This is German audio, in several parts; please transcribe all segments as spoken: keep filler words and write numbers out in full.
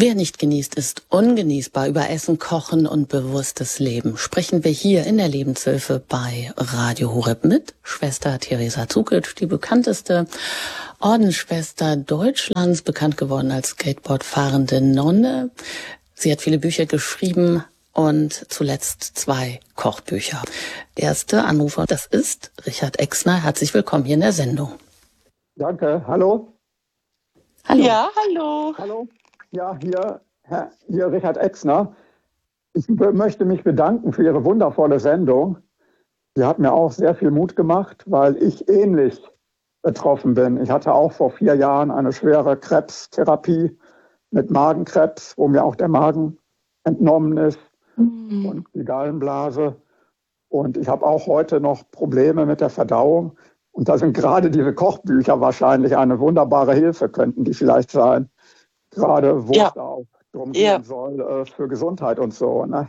Wer nicht genießt, ist ungenießbar. Über Essen, Kochen und bewusstes Leben sprechen wir hier in der Lebenshilfe bei Radio Horeb mit Schwester Theresa Zuckelt, die bekannteste Ordensschwester Deutschlands, bekannt geworden als Skateboardfahrende Nonne. Sie hat viele Bücher geschrieben und zuletzt zwei Kochbücher. Erste Anrufer, das ist Richard Exner. Herzlich willkommen hier in der Sendung. Danke. Hallo. Hallo. Ja, hallo. Hallo. Ja, hier, Herr, hier Richard Exner. Ich be- möchte mich bedanken für Ihre wundervolle Sendung. Sie hat mir auch sehr viel Mut gemacht, weil ich ähnlich betroffen bin. Ich hatte auch vor vier Jahren eine schwere Krebstherapie mit Magenkrebs, wo mir auch der Magen entnommen ist Mhm. und die Gallenblase. Und ich habe auch heute noch Probleme mit der Verdauung. Und da sind gerade diese Kochbücher wahrscheinlich eine wunderbare Hilfe, könnten die vielleicht sein. Gerade wo Ja. es da auch drum Ja. gehen soll, äh, für Gesundheit und so. Ne?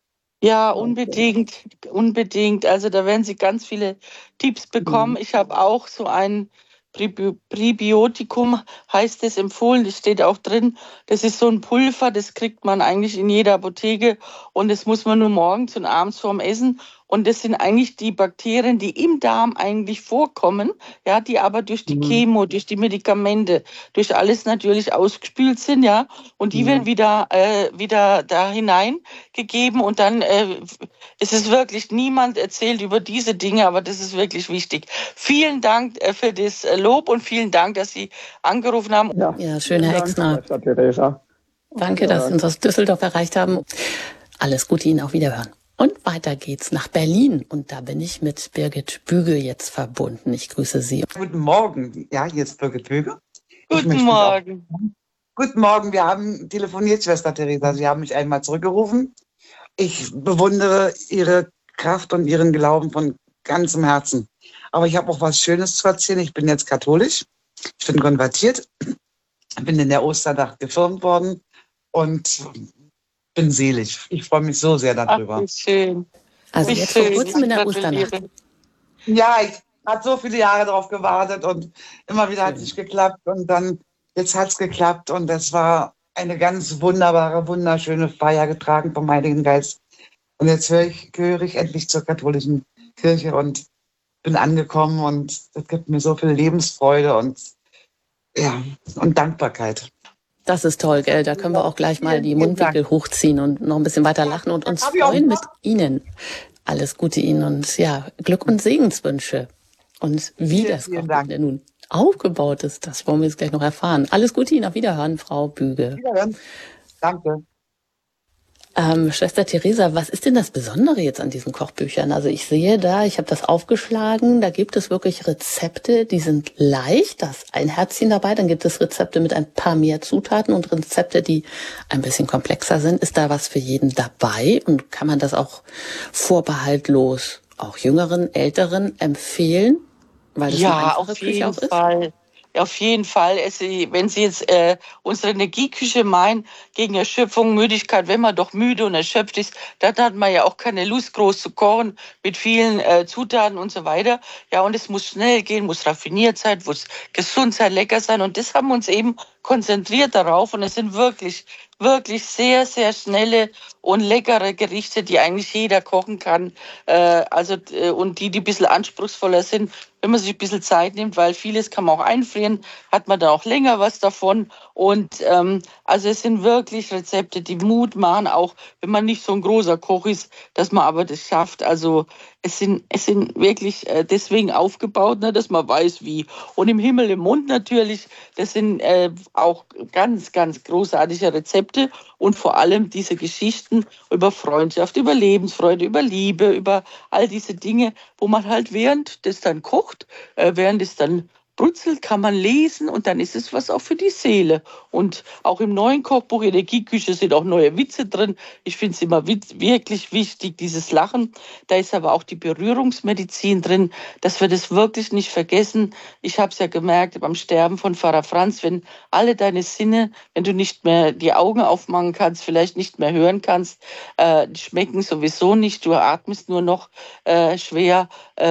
Ja, Und, unbedingt, unbedingt. Also da werden Sie ganz viele Tipps bekommen. Mhm. Ich habe auch so ein Präbi- Präbiotikum, heißt es, empfohlen. Das steht auch drin. Das ist so ein Pulver, das kriegt man eigentlich in jeder Apotheke und das muss man nur morgens und abends vorm Essen. Und das sind eigentlich die Bakterien, die im Darm eigentlich vorkommen, ja, die aber durch die Mhm. Chemo, durch die Medikamente, durch alles natürlich ausgespült sind, ja, und die Mhm. werden wieder äh, wieder da hineingegeben und dann äh, ist es wirklich, niemand erzählt über diese Dinge, aber das ist wirklich wichtig. Vielen Dank äh, für das äh, Lob und vielen Dank, dass Sie angerufen haben. Ja, Ja, schön, vielen Herr Dank, Exner. Schwester Theresa. Danke, dass Sie uns aus Düsseldorf erreicht haben. Alles Gute Ihnen, auf Wiederhören. Und weiter geht's nach Berlin. Und da bin ich mit Birgit Bügel jetzt verbunden. Ich grüße Sie. Guten Morgen. Ja, hier ist Birgit Bügel. Ich Guten möchte mich auch- Morgen. Guten Morgen. Wir haben telefoniert, Schwester Theresa. Sie haben mich einmal zurückgerufen. Ich bewundere Ihre Kraft und Ihren Glauben von ganzem Herzen. Aber ich habe auch was Schönes zu erzählen. Ich bin jetzt katholisch. Ich bin konvertiert. Bin in der Osternacht gefirmt worden und bin selig. Ich freue mich so sehr Ach, darüber. wie schön. Also Wie jetzt vor schön. kurzem in der Ich gratuliere. Osternacht. Ja, ich habe so viele Jahre darauf gewartet und immer wieder hat es Schön. nicht geklappt und dann, jetzt hat es geklappt und es war eine ganz wunderbare, wunderschöne Feier getragen vom Heiligen Geist. Und jetzt höre ich, gehöre ich endlich zur katholischen Kirche und bin angekommen und das gibt mir so viel Lebensfreude und ja, und Dankbarkeit. Das ist toll, gell? Da können wir auch gleich mal die Vielen, vielen Mundwinkel hochziehen und noch ein bisschen weiter lachen und uns Hab ich auch freuen mit gemacht. Ihnen. Alles Gute Ihnen und ja, Glück und Segenswünsche. Und wie Vielen, das vielen Kochbuch Dank. denn nun aufgebaut ist, das wollen wir jetzt gleich noch erfahren. Alles Gute Ihnen, auf Wiederhören, Frau Bügel. Wiederhören. Danke. Ähm, Schwester Theresa, was ist denn das Besondere jetzt an diesen Kochbüchern? Also ich sehe da, ich habe das aufgeschlagen, da gibt es wirklich Rezepte, die sind leicht, da ist ein Herzchen dabei, dann gibt es Rezepte mit ein paar mehr Zutaten und Rezepte, die ein bisschen komplexer sind. Ist da was für jeden dabei und kann man das auch vorbehaltlos auch Jüngeren, Älteren empfehlen? Weil das eine Ja, einfache auf Küche jeden auch ist? Fall. Auf jeden Fall. Es, wenn Sie jetzt äh, unsere Energieküche meinen, gegen Erschöpfung, Müdigkeit, wenn man doch müde und erschöpft ist, dann hat man ja auch keine Lust, groß zu kochen mit vielen äh, Zutaten und so weiter. Ja, und es muss schnell gehen, muss raffiniert sein, muss gesund sein, lecker sein. Und das haben wir uns eben konzentriert darauf. Und es sind wirklich, wirklich sehr, sehr schnelle und leckere Gerichte, die eigentlich jeder kochen kann. Äh, also äh, und die, die ein bisschen anspruchsvoller sind, wenn man sich ein bisschen Zeit nimmt, weil vieles kann man auch einfrieren, hat man da auch länger was davon. Und ähm, also es sind wirklich Rezepte, die Mut machen, auch wenn man nicht so ein großer Koch ist, dass man aber das schafft. Also es sind, es sind wirklich äh, deswegen aufgebaut, ne, dass man weiß, wie. Und im Himmel, im Mund natürlich, das sind äh, auch ganz, ganz großartige Rezepte und vor allem diese Geschichten über Freundschaft, über Lebensfreude, über Liebe, über all diese Dinge, wo man halt während das dann kocht, äh, während es dann brutzelt, kann man lesen und dann ist es was auch für die Seele. Und auch im neuen Kochbuch Energieküche sind auch neue Witze drin. Ich finde es immer witz, wirklich wichtig, dieses Lachen. Da ist aber auch die Berührungsmedizin drin, dass wir das wirklich nicht vergessen. Ich habe es ja gemerkt beim Sterben von Pfarrer Franz, wenn alle deine Sinne, wenn du nicht mehr die Augen aufmachen kannst, vielleicht nicht mehr hören kannst, äh, die schmecken sowieso nicht, du atmest nur noch äh, schwer, ähm,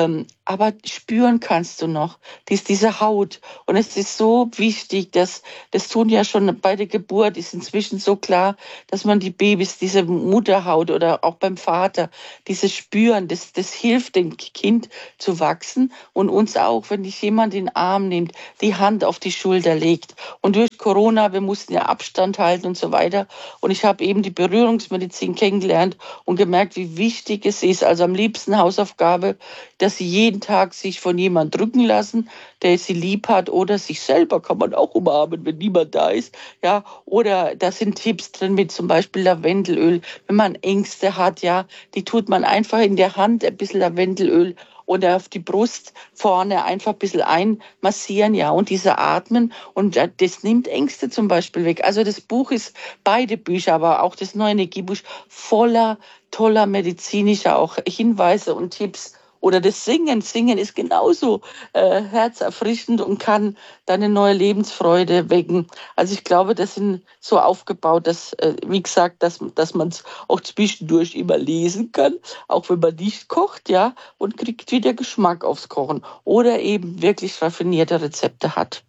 aber spüren kannst du noch, dies, diese Haut. Und es ist so wichtig, dass, das tun ja schon bei der Geburt, ist inzwischen so klar, dass man die Babys, diese Mutterhaut oder auch beim Vater, dieses Spüren, das, das hilft dem Kind zu wachsen und uns auch, wenn dich jemand in den Arm nimmt, die Hand auf die Schulter legt. Und durch Corona, wir mussten ja Abstand halten und so weiter. Und ich habe eben die Berührungsmedizin kennengelernt und gemerkt, wie wichtig es ist. Also am liebsten Hausaufgabe, dass sie jeden Tag sich von jemand drücken lassen, der sie lieb hat, oder sich selber kann man auch umarmen, wenn niemand da ist. Ja, oder da sind Tipps drin mit zum Beispiel Lavendelöl. Wenn man Ängste hat, ja, die tut man einfach in der Hand ein bisschen Lavendelöl oder auf die Brust vorne einfach ein bisschen einmassieren, ja, und diese Atmen. Und das nimmt Ängste zum Beispiel weg. Also das Buch ist, beide Bücher, aber auch das neue Energiebuch, voller toller medizinischer auch Hinweise und Tipps. Oder das Singen. Singen ist genauso äh, herzerfrischend und kann deine neue Lebensfreude wecken. Also ich glaube, das sind so aufgebaut, dass, äh, wie gesagt, dass, dass man es auch zwischendurch immer lesen kann, auch wenn man nicht kocht, ja, und kriegt wieder Geschmack aufs Kochen. Oder eben wirklich raffinierte Rezepte hat.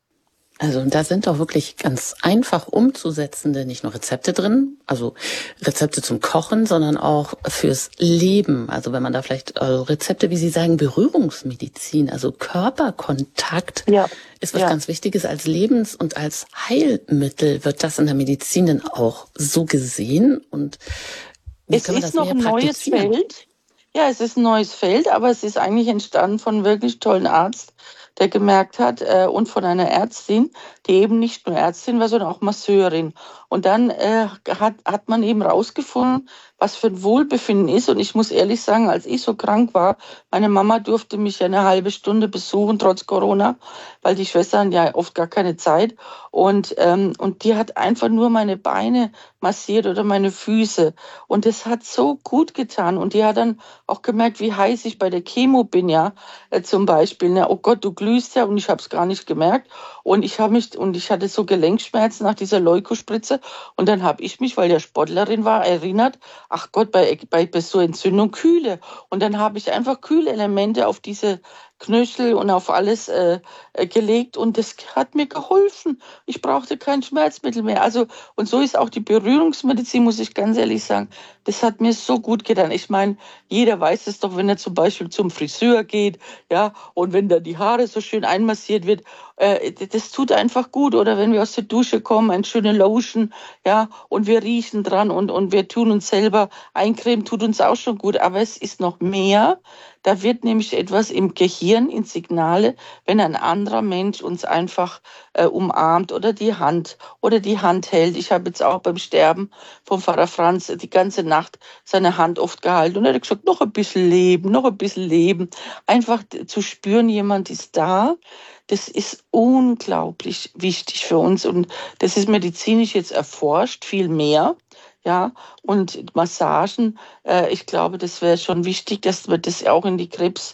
Also und da sind auch wirklich ganz einfach umzusetzende, nicht nur Rezepte drin, also Rezepte zum Kochen, sondern auch fürs Leben. Also wenn man da vielleicht also Rezepte, wie Sie sagen, Berührungsmedizin, also Körperkontakt, ja, ist was ja. ganz Wichtiges als Lebens- und als Heilmittel. Wird das in der Medizin denn auch so gesehen? Und wie es ist noch ein neues Feld. Ja, es ist ein neues Feld, aber es ist eigentlich entstanden von einem wirklich tollen Arzt, der gemerkt hat, äh, und von einer Ärztin, die eben nicht nur Ärztin war, sondern auch Masseurin. Und dann äh, hat, hat man eben rausgefunden, was für ein Wohlbefinden ist. Und ich muss ehrlich sagen, als ich so krank war, meine Mama durfte mich ja eine halbe Stunde besuchen, trotz Corona, weil die Schwestern ja oft gar keine Zeit. Und, ähm, und die hat einfach nur meine Beine massiert oder meine Füße. Und das hat so gut getan. Und die hat dann auch gemerkt, wie heiß ich bei der Chemo bin, ja, äh, zum Beispiel. Ne? Oh Gott, du glühst ja, und ich habe es gar nicht gemerkt. Und ich habe mich, und ich hatte so Gelenkschmerzen nach dieser Leukospritze. Und dann habe ich mich, weil ja Sportlerin war, erinnert, ach Gott, bei, bei, bei so Entzündung Kühle. Und dann habe ich einfach Kühlelemente auf diese Knöchel und auf alles äh, gelegt, und das hat mir geholfen. Ich brauchte kein Schmerzmittel mehr. Also, und so ist auch die Berührungsmedizin, muss ich ganz ehrlich sagen, das hat mir so gut getan. Ich meine, jeder weiß es doch, wenn er zum Beispiel zum Friseur geht, ja, und wenn da die Haare so schön einmassiert wird, äh, das tut einfach gut. Oder wenn wir aus der Dusche kommen, eine schöne Lotion, ja, und wir riechen dran und, und wir tun uns selber eincremen, tut uns auch schon gut. Aber es ist noch mehr. Da wird nämlich etwas im Gehirn in Signale, wenn ein anderer Mensch uns einfach äh, umarmt oder die Hand oder die Hand hält. Ich habe jetzt auch beim Sterben vom Pfarrer Franz die ganze Nacht seine Hand oft gehalten und er hat gesagt, noch ein bisschen leben, noch ein bisschen leben. Einfach zu spüren, jemand ist da. Das ist unglaublich wichtig für uns, und das ist medizinisch jetzt erforscht, viel mehr. Ja, und Massagen, äh, ich glaube, das wäre schon wichtig, dass wir das auch in die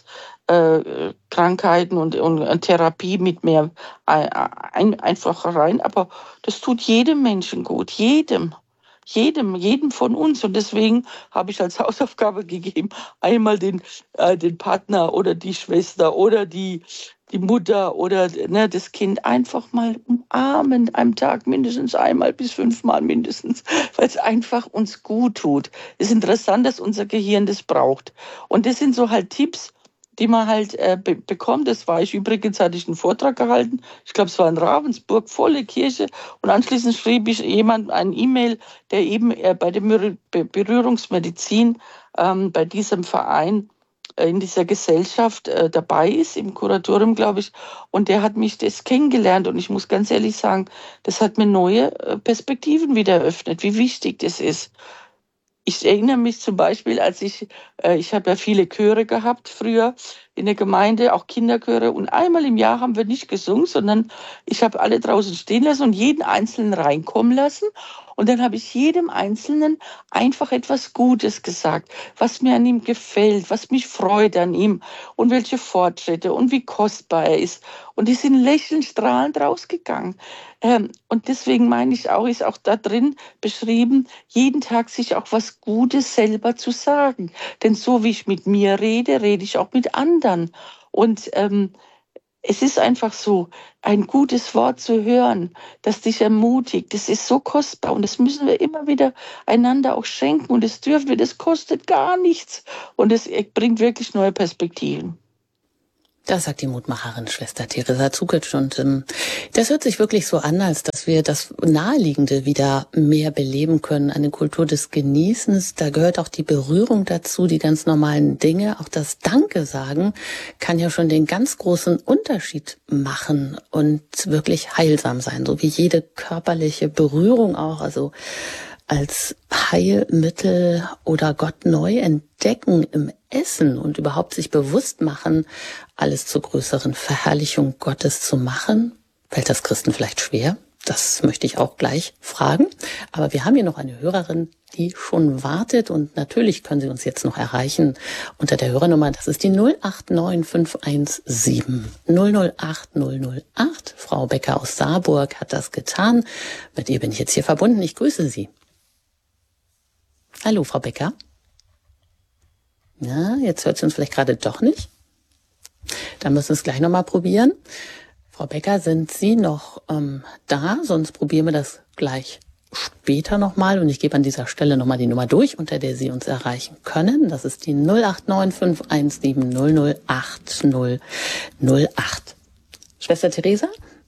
Krebskrankheiten äh, und, und Therapie mit mehr ein, einfach rein. Aber das tut jedem Menschen gut, jedem. Jedem, jedem von uns. Und deswegen habe ich als Hausaufgabe gegeben, einmal den, äh, den Partner oder die Schwester oder die, die Mutter oder ne, das Kind einfach mal umarmen, am Tag mindestens einmal bis fünfmal mindestens, weil es einfach uns gut tut. Es ist interessant, dass unser Gehirn das braucht. Und das sind so halt Tipps, die man halt äh, be- bekommt. Das war ich übrigens, hatte ich einen Vortrag gehalten. Ich glaube, es war in Ravensburg, volle Kirche. Und anschließend schrieb ich jemand ein E-Mail, der eben äh, bei der Berühr- Be- Berührungsmedizin ähm, bei diesem Verein äh, in dieser Gesellschaft äh, dabei ist, im Kuratorium, glaube ich. Und der hat mich das kennengelernt. Und ich muss ganz ehrlich sagen, das hat mir neue äh, Perspektiven wieder eröffnet, wie wichtig das ist. Ich erinnere mich zum Beispiel, als ich, äh, ich habe ja viele Chöre gehabt früher in der Gemeinde, auch Kinderchöre. Und einmal im Jahr haben wir nicht gesungen, sondern ich habe alle draußen stehen lassen und jeden Einzelnen reinkommen lassen. Und dann habe ich jedem Einzelnen einfach etwas Gutes gesagt, was mir an ihm gefällt, was mich freut an ihm und welche Fortschritte und wie kostbar er ist. Und die sind lächelnd, strahlend rausgegangen. Ähm, und deswegen meine ich auch, ist auch da drin beschrieben, jeden Tag sich auch was Gutes selber zu sagen. Denn so wie ich mit mir rede, rede ich auch mit anderen. anderen. Und ähm, es ist einfach so, ein gutes Wort zu hören, das dich ermutigt, das ist so kostbar und das müssen wir immer wieder einander auch schenken und das dürfen wir, das kostet gar nichts und es bringt wirklich neue Perspektiven. Das sagt die Mutmacherin Schwester Theresa Zukitsch und ähm, das hört sich wirklich so an, als dass wir das Naheliegende wieder mehr beleben können, eine Kultur des Genießens. Da gehört auch die Berührung dazu, die ganz normalen Dinge. Auch das Danke sagen kann ja schon den ganz großen Unterschied machen und wirklich heilsam sein, so wie jede körperliche Berührung auch, also als Heilmittel oder Gott neu entdecken im Essen und überhaupt sich bewusst machen, alles zur größeren Verherrlichung Gottes zu machen. Fällt das Christen vielleicht schwer? Das möchte ich auch gleich fragen. Aber wir haben hier noch eine Hörerin, die schon wartet und natürlich können Sie uns jetzt noch erreichen unter der Hörernummer. Das ist die null acht neun fünf eins sieben null null acht null null acht. Frau Becker aus Saarburg hat das getan. Mit ihr bin ich jetzt hier verbunden. Ich grüße Sie. Hallo, Frau Becker. Ja, jetzt hört sie uns vielleicht gerade doch nicht. Dann müssen wir es gleich nochmal probieren. Frau Becker, sind Sie noch ähm, da? Sonst probieren wir das gleich später nochmal. Und ich gebe an dieser Stelle nochmal die Nummer durch, unter der Sie uns erreichen können. Das ist die null acht neun fünf eins sieben null null acht null null acht. Schwester Theresa?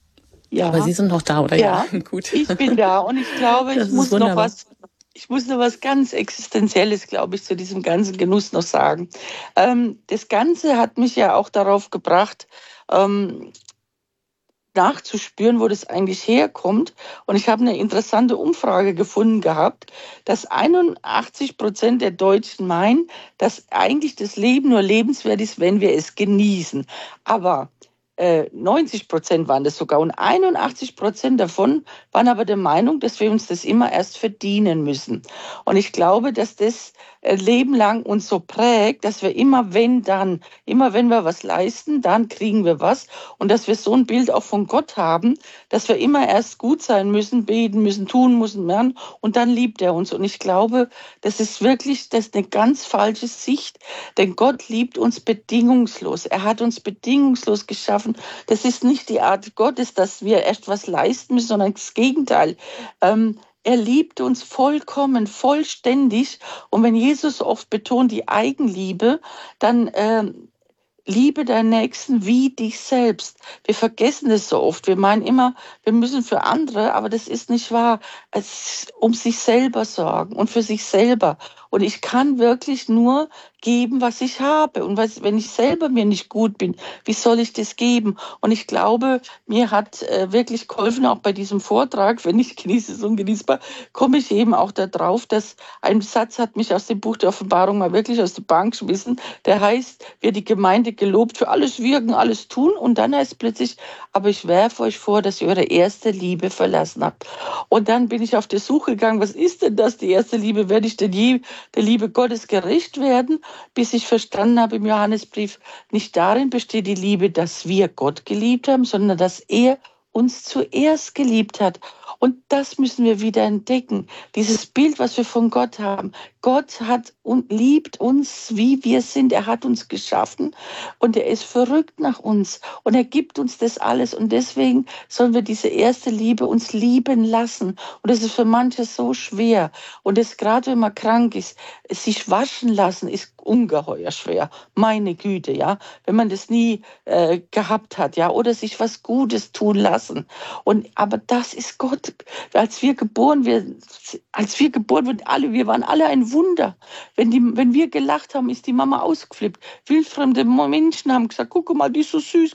Ja. Aber Sie sind noch da, oder? Ja, ja? Gut. Ich bin da und ich glaube, Das ich ist muss noch wunderbar. was Ich muss noch was ganz Existenzielles, glaube ich, zu diesem ganzen Genuss noch sagen. Ähm, das Ganze hat mich ja auch darauf gebracht, ähm, nachzuspüren, wo das eigentlich herkommt. Und ich habe eine interessante Umfrage gefunden gehabt, dass einundachtzig Prozent der Deutschen meinen, dass eigentlich das Leben nur lebenswert ist, wenn wir es genießen. Aber äh, neunzig Prozent waren das sogar und einundachtzig Prozent davon waren aber der Meinung, dass wir uns das immer erst verdienen müssen. Und ich glaube, dass das äh, Leben lang uns so prägt, dass wir immer wenn dann, immer wenn wir was leisten, dann kriegen wir was und dass wir so ein Bild auch von Gott haben, dass wir immer erst gut sein müssen, beten müssen, tun müssen, lernen und dann liebt er uns. Und ich glaube, das ist wirklich, das ist eine ganz falsche Sicht, denn Gott liebt uns bedingungslos. Er hat uns bedingungslos geschaffen. Das ist nicht die Art Gottes, dass wir erst was leisten müssen, sondern das Gegenteil. Ähm, er liebt uns vollkommen, vollständig. Und wenn Jesus oft betont die Eigenliebe, dann ähm, liebe deinen Nächsten wie dich selbst. Wir vergessen das so oft. Wir meinen immer, wir müssen für andere, aber das ist nicht wahr. Es ist um sich selber sorgen und für sich selber. Und ich kann wirklich nur geben, was ich habe. Und was, wenn ich selber mir nicht gut bin, wie soll ich das geben? Und ich glaube, mir hat äh, wirklich geholfen, auch bei diesem Vortrag, wenn ich genieße es ungenießbar, komme ich eben auch darauf, dass ein Satz hat mich aus dem Buch der Offenbarung mal wirklich aus der Bank geschmissen, der heißt, wird die Gemeinde gelobt für alles Wirken, alles Tun. Und dann heißt es plötzlich, aber ich werfe euch vor, dass ihr eure erste Liebe verlassen habt. Und dann bin ich auf die Suche gegangen, was ist denn das, die erste Liebe? Werde ich denn je der Liebe Gottes gerecht werden? Bis ich verstanden habe im Johannesbrief, nicht darin besteht die Liebe, dass wir Gott geliebt haben, sondern dass er uns zuerst geliebt hat. Und das müssen wir wieder entdecken. Dieses Bild, was wir von Gott haben. Gott hat und liebt uns, wie wir sind. Er hat uns geschaffen und er ist verrückt nach uns. Und er gibt uns das alles. Und deswegen sollen wir diese erste Liebe uns lieben lassen. Und das ist für manche so schwer. Und das gerade, wenn man krank ist, sich waschen lassen, ist ungeheuer schwer. Meine Güte, ja. Wenn man das nie äh, gehabt hat, ja. Oder sich was Gutes tun lassen. Und, aber das ist Gott. Als wir geboren wir, als wir geboren wurden, alle, wir waren alle ein Wunder. Wenn, die, wenn wir gelacht haben, ist die Mama ausgeflippt. Wildfremde Menschen haben gesagt, guck mal, die ist so süß.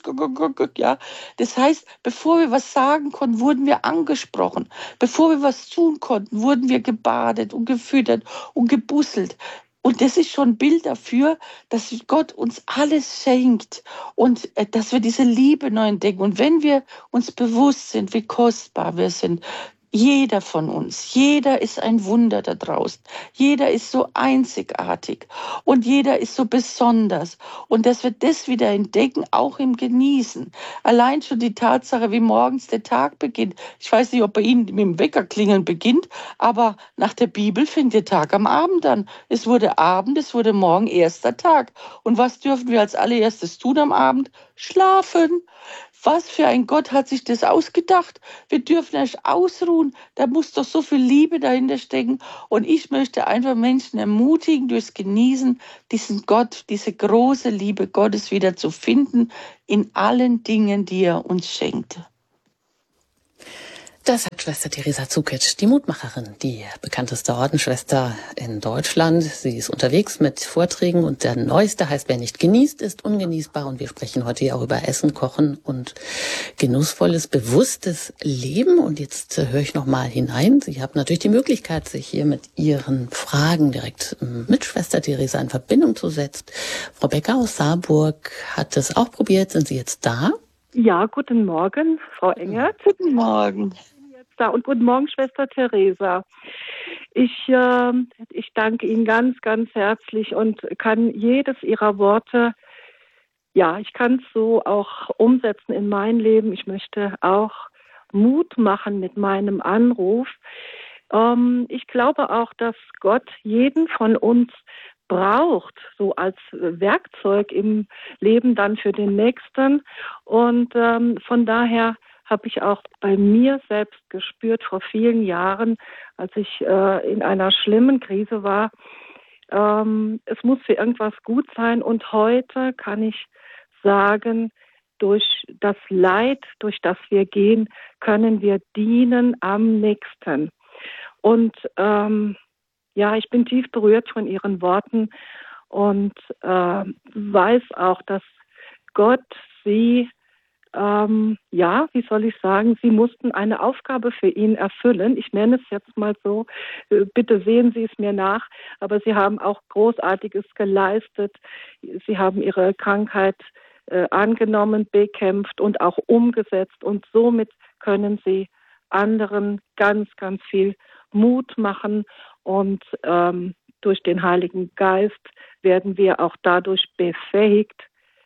Ja. Das heißt, bevor wir was sagen konnten, wurden wir angesprochen. Bevor wir was tun konnten, wurden wir gebadet und gefüttert und gebusselt. Und das ist schon ein Bild dafür, dass Gott uns alles schenkt und äh, dass wir diese Liebe neu entdecken. Und wenn wir uns bewusst sind, wie kostbar wir sind, Jeder von uns, jeder ist ein Wunder da draußen. Jeder ist so einzigartig und jeder ist so besonders. Und dass wir das wieder entdecken, auch im Genießen. Allein schon die Tatsache, wie morgens der Tag beginnt. Ich weiß nicht, ob bei Ihnen mit dem Weckerklingeln beginnt, aber nach der Bibel fängt der Tag am Abend an. Es wurde Abend, es wurde morgen erster Tag. Und was dürfen wir als allererstes tun am Abend? Schlafen. Was für ein Gott hat sich das ausgedacht? Wir dürfen erst ausruhen. Da muss doch so viel Liebe dahinter stecken. Und ich möchte einfach Menschen ermutigen, durchs Genießen diesen Gott, diese große Liebe Gottes wieder zu finden in allen Dingen, die er uns schenkt. Das sagt Schwester Theresa Zukic, die Mutmacherin, die bekannteste Ordensschwester in Deutschland. Sie ist unterwegs mit Vorträgen und der neueste heißt, wer nicht genießt, ist ungenießbar. Und wir sprechen heute ja auch über Essen, Kochen und genussvolles, bewusstes Leben. Und jetzt äh, höre ich noch mal hinein. Sie haben natürlich die Möglichkeit, sich hier mit Ihren Fragen direkt mit Schwester Theresa in Verbindung zu setzen. Frau Becker aus Saarburg hat es auch probiert. Sind Sie jetzt da? Ja, guten Morgen, Frau Engert. Guten Morgen. Da und guten Morgen, Schwester Theresa. Ich, äh, ich danke Ihnen ganz, ganz herzlich und kann jedes Ihrer Worte, ja, ich kann es so auch umsetzen in mein Leben. Ich möchte auch Mut machen mit meinem Anruf. Ähm, ich glaube auch, dass Gott jeden von uns braucht, so als Werkzeug im Leben dann für den Nächsten. Und ähm, von daher habe ich auch bei mir selbst gespürt, vor vielen Jahren, als ich äh, in einer schlimmen Krise war, ähm, es muss für irgendwas gut sein. Und heute kann ich sagen, durch das Leid, durch das wir gehen, können wir dienen am nächsten. Und ähm, ja, ich bin tief berührt von Ihren Worten und äh, weiß auch, dass Gott Sie Ähm, ja, wie soll ich sagen, Sie mussten eine Aufgabe für ihn erfüllen. Ich nenne es jetzt mal so, bitte sehen Sie es mir nach, aber Sie haben auch Großartiges geleistet. Sie haben Ihre Krankheit äh, angenommen, bekämpft und auch umgesetzt und somit können Sie anderen ganz, ganz viel Mut machen und ähm, durch den Heiligen Geist werden wir auch dadurch befähigt,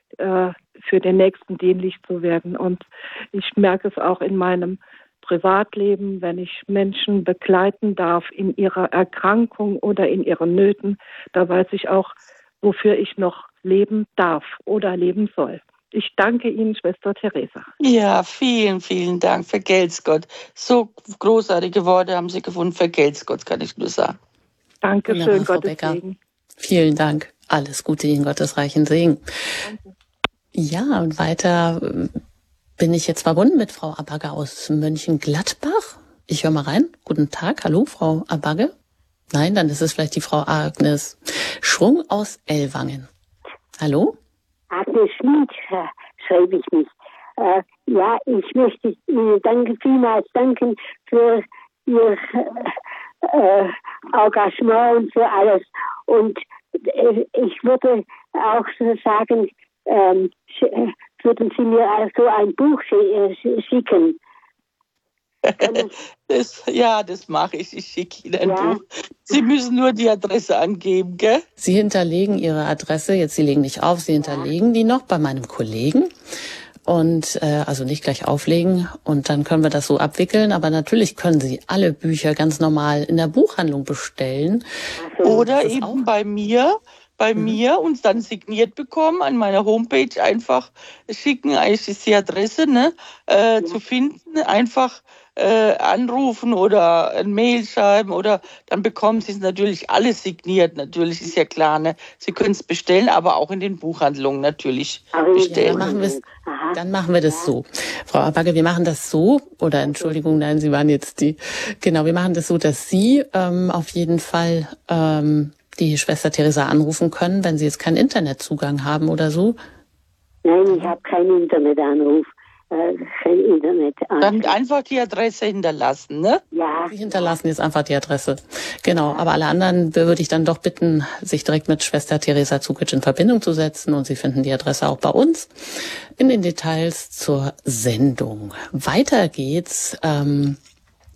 für den Nächsten dienlich zu werden. Und ich merke es auch in meinem Privatleben, wenn ich Menschen begleiten darf in ihrer Erkrankung oder in ihren Nöten, da weiß ich auch, wofür ich noch leben darf oder leben soll. Ich danke Ihnen, Schwester Theresa. Ja, vielen, vielen Dank. Vergelt's Gott. So großartige Worte haben Sie gefunden. Vergelt's Gott, kann ich nur sagen. Dankeschön, Gottes Segen. Vielen Dank. Alles Gute Ihnen, Gottes reichen Segen. Danke. Ja, und weiter bin ich jetzt verbunden mit Frau Abagge aus Mönchengladbach. Ich höre mal rein. Guten Tag. Hallo, Frau Abagge. Nein, dann ist es vielleicht die Frau Agnes Schrung aus Ellwangen. Hallo? Agnes Schmid, äh, schreibe ich mich. Äh, ja, ich möchte Ihnen danke, vielmals danken für Ihr äh, Engagement und für alles. Und äh, ich würde auch so sagen, ähm, würden Sie mir also ein Buch schicken? Das, ja, das mache ich. Ich schicke Ihnen ein ja. Buch. Sie müssen nur die Adresse angeben, gell? Sie hinterlegen Ihre Adresse, jetzt Sie legen nicht auf, Sie hinterlegen ja. die noch bei meinem Kollegen. Und äh, also nicht gleich auflegen und dann können wir das so abwickeln. Aber natürlich können Sie alle Bücher ganz normal in der Buchhandlung bestellen. Oder eben auch bei mir. bei mhm. mir und dann signiert bekommen, an meiner Homepage einfach schicken, eigentlich ist die Adresse ne, äh, ja. zu finden, einfach äh, anrufen oder ein Mail schreiben oder dann bekommen Sie es natürlich alles signiert, natürlich ist ja klar, ne? Sie können es bestellen, aber auch in den Buchhandlungen natürlich bestellen. Ja, dann, machen dann machen wir das so. Frau Abagge, wir machen das so, oder Entschuldigung, nein, Sie waren jetzt die, genau, wir machen das so, dass Sie ähm, auf jeden Fall ähm, die Schwester Theresa anrufen können, wenn Sie jetzt keinen Internetzugang haben oder so? Nein, ich habe keinen Internetanruf. Äh, kein Internet. Dann einfach die Adresse hinterlassen, ne? Ja. Sie hinterlassen jetzt einfach die Adresse. Genau, aber alle anderen würde ich dann doch bitten, sich direkt mit Schwester Theresa Zukic in Verbindung zu setzen und Sie finden die Adresse auch bei uns in den Details zur Sendung. Weiter geht's. Ähm,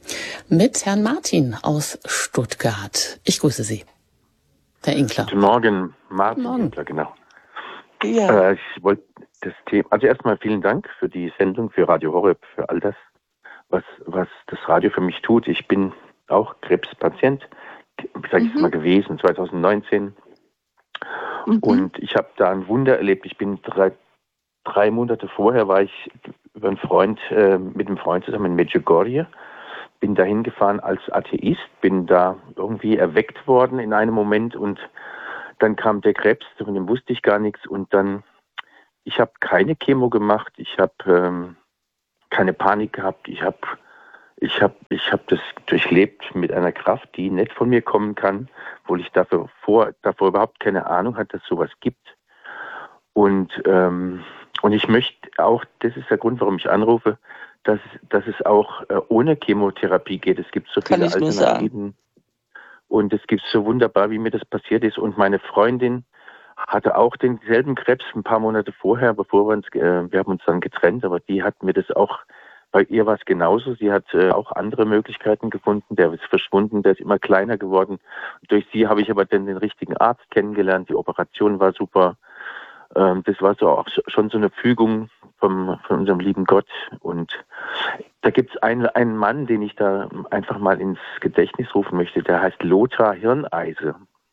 mit Herrn Martin aus Stuttgart. Ich grüße Sie, Herr Inkler. Guten Morgen, Martin Guten Morgen. Inkler, genau. Ja. Äh, ich wollte das Thema, also erstmal vielen Dank für die Sendung, für Radio Horeb, für all das, was, was das Radio für mich tut. Ich bin auch Krebspatient, sage ich Mhm. mal, gewesen, zwanzig neunzehn. Mhm. Und ich habe da ein Wunder erlebt. Ich bin drei, drei Monate vorher, war ich über einen Freund, äh, mit einem Freund zusammen in Medjugorje. Bin dahin gefahren als Atheist, bin da irgendwie erweckt worden in einem Moment und dann kam der Krebs, von dem wusste ich gar nichts und dann, ich habe keine Chemo gemacht, ich habe ähm, keine Panik gehabt, ich habe ich hab, ich hab das durchlebt mit einer Kraft, die nicht von mir kommen kann, obwohl ich dafür vor, davor überhaupt keine Ahnung hatte, dass es sowas gibt. Und, ähm, und ich möchte auch, das ist der Grund, warum ich anrufe, dass, dass es auch äh, ohne Chemotherapie geht. Es gibt so Kann viele ich nur sagen. Alternativen. Und es gibt so wunderbar, wie mir das passiert ist. Und meine Freundin hatte auch denselben Krebs ein paar Monate vorher, bevor wir uns, äh, wir haben uns dann getrennt, aber die hat mir das auch, bei ihr war es genauso. Sie hat äh, auch andere Möglichkeiten gefunden. Der ist verschwunden, der ist immer kleiner geworden. Durch sie habe ich aber dann den richtigen Arzt kennengelernt. Die Operation war super. Ähm, das war so auch schon so eine Fügung vom, von unserem lieben Gott. Und da gibt es einen, einen Mann, den ich da einfach mal ins Gedächtnis rufen möchte, der heißt Lothar Hirneise.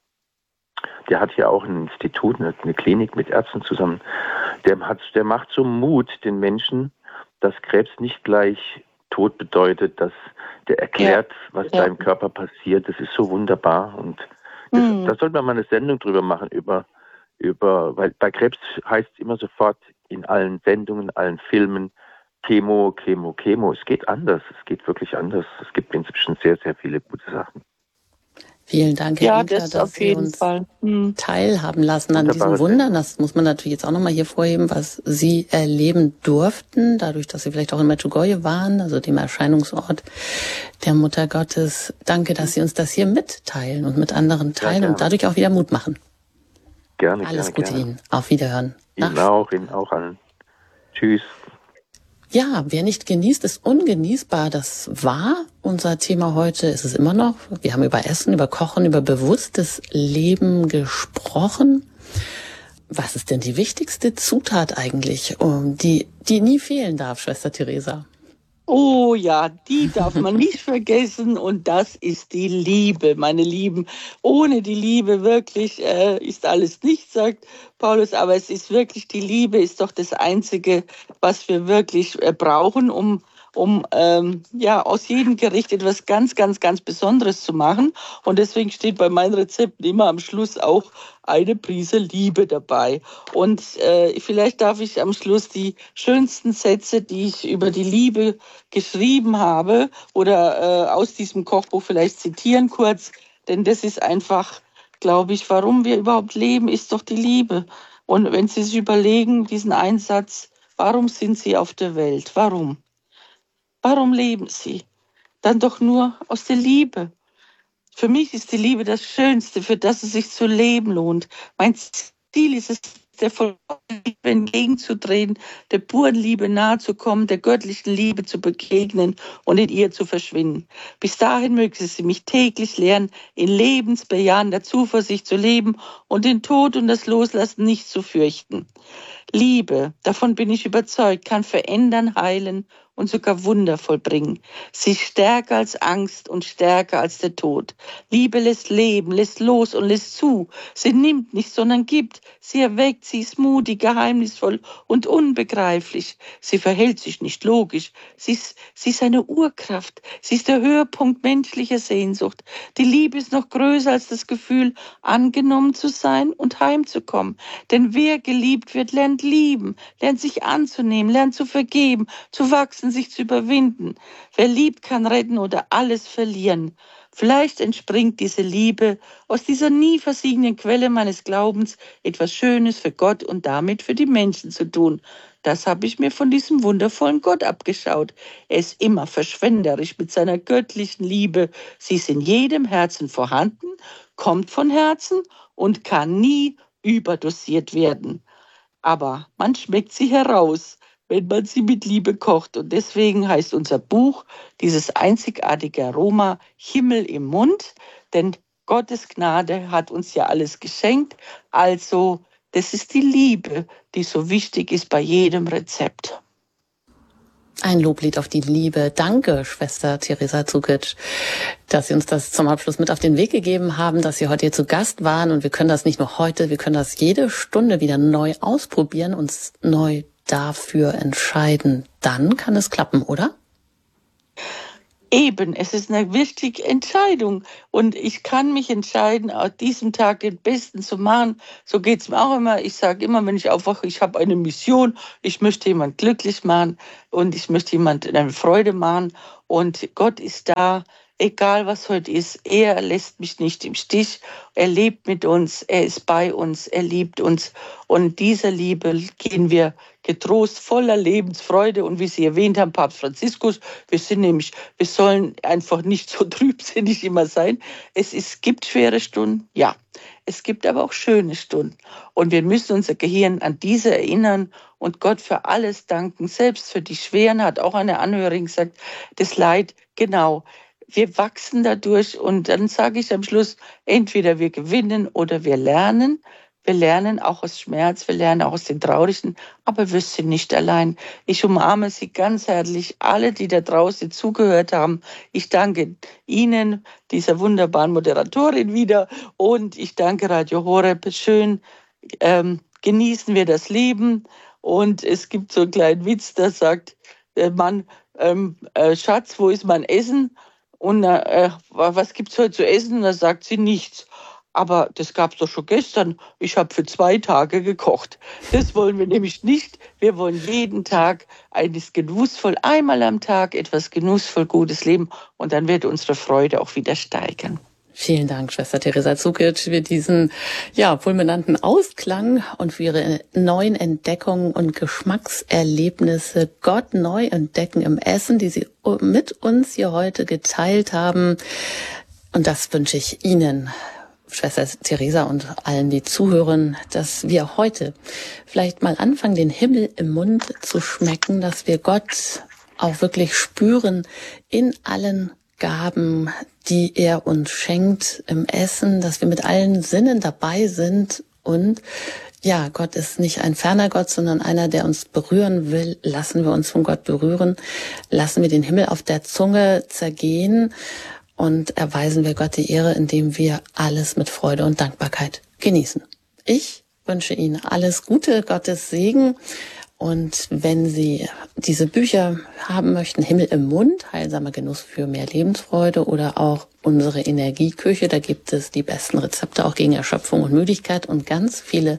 Der hat hier auch ein Institut, eine, eine Klinik mit Ärzten zusammen. Der, hat, der macht so Mut den Menschen, dass Krebs nicht gleich Tod bedeutet, dass der erklärt, ja. was ja. da im Körper passiert. Das ist so wunderbar. Und das, mhm. da sollte man mal eine Sendung drüber machen, über, über, weil bei Krebs heißt es immer sofort in allen Sendungen, allen Filmen, Chemo, Chemo, Chemo. Es geht anders. Es geht wirklich anders. Es gibt inzwischen sehr, sehr viele gute Sachen. Vielen Dank, Herr Ja, Inkler, das dass auf Sie jeden uns Fall. Hm. teilhaben lassen an Wunderbare diesen Wundern. Sendung. Das muss man natürlich jetzt auch nochmal hier vorheben, was Sie erleben durften, dadurch, dass Sie vielleicht auch in Medjugorje waren, also dem Erscheinungsort der Mutter Gottes. Danke, dass Sie uns das hier mitteilen und mit anderen teilen Ja, und dadurch auch wieder Mut machen. Gerne, Alles gerne, Gute gerne. Ihnen. Auf Wiederhören. Ihnen auch, Ihnen auch allen. Tschüss. Ja, wer nicht genießt, ist ungenießbar. Das war unser Thema heute, ist es immer noch. Wir haben über Essen, über Kochen, über bewusstes Leben gesprochen. Was ist denn die wichtigste Zutat eigentlich, die, die nie fehlen darf, Schwester Theresa? Oh ja, die darf man nicht vergessen und das ist die Liebe, meine Lieben. Ohne die Liebe wirklich äh, ist alles nichts, sagt Paulus, aber es ist wirklich, die Liebe ist doch das Einzige, was wir wirklich äh, brauchen, um um ähm, ja aus jedem Gericht etwas ganz, ganz, ganz Besonderes zu machen. Und deswegen steht bei meinen Rezepten immer am Schluss auch eine Prise Liebe dabei. Und äh, vielleicht darf ich am Schluss die schönsten Sätze, die ich über die Liebe geschrieben habe oder äh, aus diesem Kochbuch vielleicht zitieren kurz. Denn das ist einfach, glaube ich, warum wir überhaupt leben, ist doch die Liebe. Und wenn Sie sich überlegen, diesen Einsatz, warum sind Sie auf der Welt? Warum? Warum leben Sie? Dann doch nur aus der Liebe. Für mich ist die Liebe das Schönste, für das es sich zu leben lohnt. Mein Ziel ist es, der vollkommenen Liebe entgegenzutreten, der puren Liebe nahe zu kommen, der göttlichen Liebe zu begegnen und in ihr zu verschwinden. Bis dahin möge sie mich täglich lehren, in lebensbejahender Zuversicht zu leben und den Tod und das Loslassen nicht zu fürchten. Liebe, davon bin ich überzeugt, kann verändern, heilen und sogar Wunder vollbringen. Sie ist stärker als Angst und stärker als der Tod. Liebe lässt leben, lässt los und lässt zu. Sie nimmt nicht, sondern gibt. Sie erweckt, sie ist mutig, geheimnisvoll und unbegreiflich. Sie verhält sich nicht logisch. Sie ist, sie ist eine Urkraft. Sie ist der Höhepunkt menschlicher Sehnsucht. Die Liebe ist noch größer als das Gefühl, angenommen zu sein und heimzukommen. Denn wer geliebt wird, lernt lieben, lernt sich anzunehmen, lernt zu vergeben, zu wachsen, sich zu überwinden. Wer liebt, kann retten oder alles verlieren. Vielleicht entspringt diese Liebe aus dieser nie versiegenden Quelle meines Glaubens, etwas Schönes für Gott und damit für die Menschen zu tun. Das habe ich mir von diesem wundervollen Gott abgeschaut. Er ist immer verschwenderisch mit seiner göttlichen Liebe. Sie ist in jedem Herzen vorhanden, kommt von Herzen und kann nie überdosiert werden. Aber man schmeckt sie heraus, wenn man sie mit Liebe kocht. Und deswegen heißt unser Buch, dieses einzigartige Aroma, Himmel im Mund. Denn Gottes Gnade hat uns ja alles geschenkt. Also, das ist die Liebe, die so wichtig ist bei jedem Rezept. Ein Loblied auf die Liebe. Danke, Schwester Theresa Zukic, dass Sie uns das zum Abschluss mit auf den Weg gegeben haben, dass Sie heute hier zu Gast waren. Und wir können das nicht nur heute, wir können das jede Stunde wieder neu ausprobieren, uns neu dafür entscheiden. Dann kann es klappen, oder? Eben, es ist eine wichtige Entscheidung und ich kann mich entscheiden, an diesem Tag den Besten zu machen. So geht's mir auch immer. Ich sage immer, wenn ich aufwache, ich habe eine Mission, ich möchte jemand glücklich machen und ich möchte jemand eine Freude machen und Gott ist da. Egal was heute ist, er lässt mich nicht im Stich. Er lebt mit uns, er ist bei uns, er liebt uns. Und dieser Liebe gehen wir getrost, voller Lebensfreude. Und wie Sie erwähnt haben, Papst Franziskus, wir sind nämlich, wir sollen einfach nicht so trübsinnig immer sein. Es ist, gibt schwere Stunden, ja. Es gibt aber auch schöne Stunden. Und wir müssen unser Gehirn an diese erinnern und Gott für alles danken. Selbst für die schweren, hat auch eine Anhörerin gesagt, das Leid, genau. Wir wachsen dadurch und dann sage ich am Schluss, entweder wir gewinnen oder wir lernen. Wir lernen auch aus Schmerz, wir lernen auch aus den Traurigen, aber wir sind nicht allein. Ich umarme Sie ganz herzlich, alle, die da draußen zugehört haben. Ich danke Ihnen, dieser wunderbaren Moderatorin wieder und ich danke Radio Horeb. Schön ähm, genießen wir das Leben und es gibt so einen kleinen Witz, da sagt der Mann, ähm, äh, Schatz, wo ist mein Essen? Und äh, was gibt's heute zu essen? Und da sagt sie nichts. Aber das gab's doch schon gestern. Ich habe für zwei Tage gekocht. Das wollen wir nämlich nicht. Wir wollen jeden Tag eines genussvoll, einmal am Tag etwas genussvoll Gutes leben. Und dann wird unsere Freude auch wieder steigern. Vielen Dank, Schwester Theresa Zukic, für diesen ja fulminanten Ausklang und für Ihre neuen Entdeckungen und Geschmackserlebnisse. Gott neu entdecken im Essen, die Sie mit uns hier heute geteilt haben. Und das wünsche ich Ihnen, Schwester Theresa, und allen, die zuhören, dass wir heute vielleicht mal anfangen, den Himmel im Mund zu schmecken, dass wir Gott auch wirklich spüren in allen Gaben, die er uns schenkt im Essen, dass wir mit allen Sinnen dabei sind. Und ja, Gott ist nicht ein ferner Gott, sondern einer, der uns berühren will. Lassen wir uns von Gott berühren, lassen wir den Himmel auf der Zunge zergehen und erweisen wir Gott die Ehre, indem wir alles mit Freude und Dankbarkeit genießen. Ich wünsche Ihnen alles Gute, Gottes Segen. Und wenn Sie diese Bücher haben möchten, Himmel im Mund, heilsamer Genuss für mehr Lebensfreude oder auch unsere Energieküche, da gibt es die besten Rezepte auch gegen Erschöpfung und Müdigkeit und ganz viele,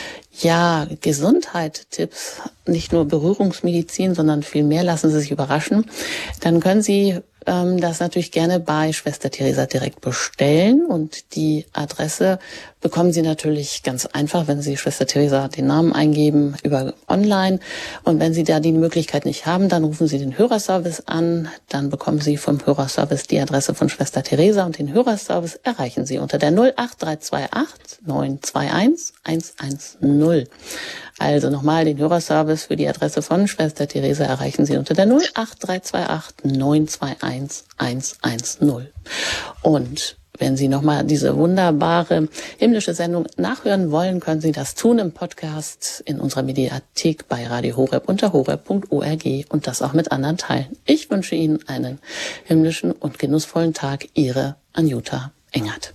ja, Gesundheit-Tipps, nicht nur Berührungsmedizin, sondern viel mehr, lassen Sie sich überraschen. Dann können Sie ähm, das natürlich gerne bei Schwester Theresa direkt bestellen und die Adresse bekommen Sie natürlich ganz einfach, wenn Sie Schwester Theresa den Namen eingeben über online. Und wenn Sie da die Möglichkeit nicht haben, dann rufen Sie den Hörerservice an. Dann bekommen Sie vom Hörerservice die Adresse von Schwester Theresa und den Hörerservice erreichen Sie unter der null acht drei zwei acht neun zwei eins eins eins null. Also nochmal den Hörerservice für die Adresse von Schwester Theresa erreichen Sie unter der null acht drei zwei acht neun zwei eins eins eins null. Und wenn Sie nochmal diese wunderbare himmlische Sendung nachhören wollen, können Sie das tun im Podcast in unserer Mediathek bei Radio Horeb unter horeb punkt org und das auch mit anderen teilen. Ich wünsche Ihnen einen himmlischen und genussvollen Tag. Ihre Anjuta Engert.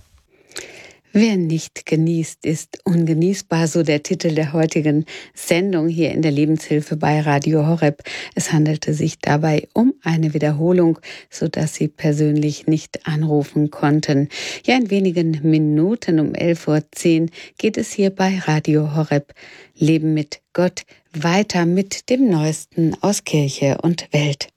Wer nicht genießt, ist ungenießbar, so der Titel der heutigen Sendung hier in der Lebenshilfe bei Radio Horeb. Es handelte sich dabei um eine Wiederholung, so dass Sie persönlich nicht anrufen konnten. Ja, in wenigen Minuten um elf Uhr zehn geht es hier bei Radio Horeb Leben mit Gott weiter mit dem Neuesten aus Kirche und Welt.